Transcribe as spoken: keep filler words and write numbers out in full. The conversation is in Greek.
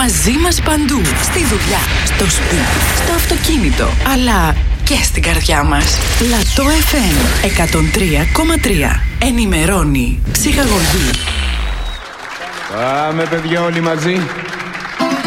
Μαζί μας παντού. Στη δουλειά, στο σπίτι, στο αυτοκίνητο, αλλά και στην καρδιά μας. Λατό εφ εμ εκατόν τρία κόμμα τρία. Ενημερώνει, ψυχαγωγεί. Πάμε παιδιά όλοι μαζί.